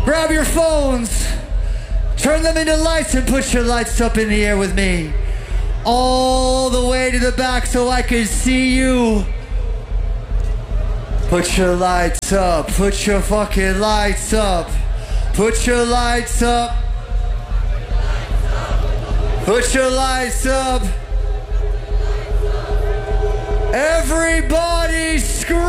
Grab your phones, turn them into lights, and put your lights up in the air with me. All the way to the back so I can see you. Put your lights up, put your fucking lights up. Put your lights up. Put your lights up. Everybody scream.